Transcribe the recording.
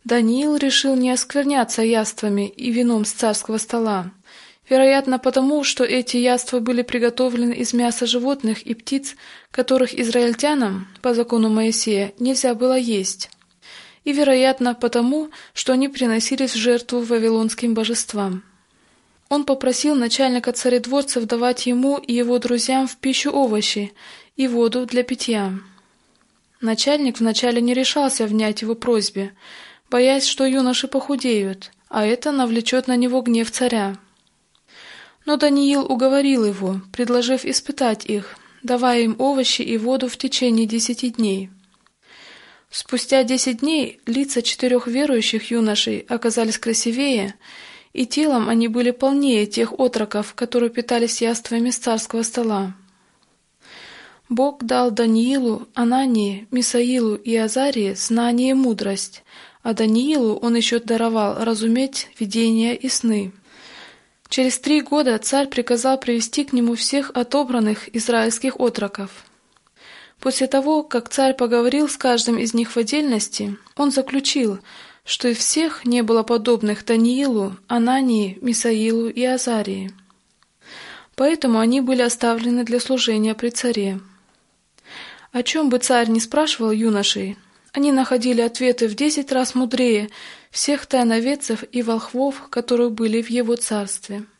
Даниил решил не оскверняться яствами и вином с царского стола, вероятно потому, что эти яства были приготовлены из мяса животных и птиц, которых израильтянам, по закону Моисея, нельзя было есть, и, вероятно, потому, что они приносились в жертву вавилонским божествам. Он попросил начальника царедворцев давать ему и его друзьям в пищу овощи и воду для питья. Начальник вначале не решался внять его просьбе, боясь, что юноши похудеют, а это навлечет на него гнев царя. Но Даниил уговорил его, предложив испытать их, давая им овощи и воду в течение 10 дней. Спустя 10 дней лица 4 верующих юношей оказались красивее, и телом они были полнее тех отроков, которые питались яствами с царского стола. Бог дал Даниилу, Анании, Мисаилу и Азарии знание и мудрость, а Даниилу он еще даровал разуметь видения и сны. Через 3 года царь приказал привести к нему всех отобранных израильских отроков. После того, как царь поговорил с каждым из них в отдельности, он заключил, что из всех не было подобных Даниилу, Анании, Мисаилу и Азарии. Поэтому они были оставлены для служения при царе. О чем бы царь ни спрашивал юношей, они находили ответы в 10 раз мудрее всех тайноведцев и волхвов, которые были в его царстве.